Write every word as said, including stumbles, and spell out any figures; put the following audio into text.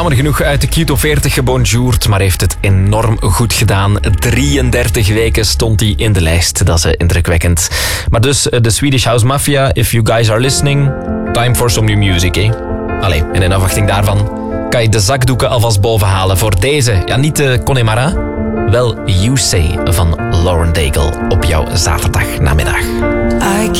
jammer genoeg uit de Q Top veertig gebonjourd, maar heeft het enorm goed gedaan. drieëndertig weken stond hij in de lijst. Dat is indrukwekkend. Maar dus, de Swedish House Mafia, if you guys are listening, time for some new music, hè? Allee, en in afwachting daarvan kan je de zakdoeken alvast bovenhalen voor deze. Ja, niet de Connemara, wel You Say van Lauren Daigle op jouw zaterdagnamiddag.